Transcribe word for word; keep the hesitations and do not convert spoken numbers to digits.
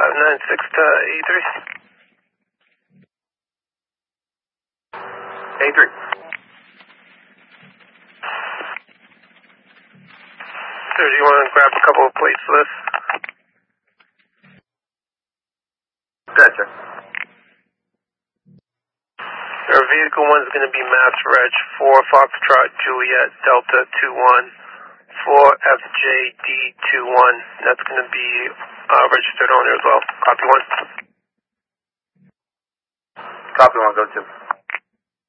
five nine six to A three. A three. Sir, do you want to grab a couple of plates for this? Gotcha. Our vehicle one is going to be Mass Reg four Foxtrot Juliet Delta two one four F J D two one. That's going to be uh, registered owner as well. Copy one. Copy one, go two.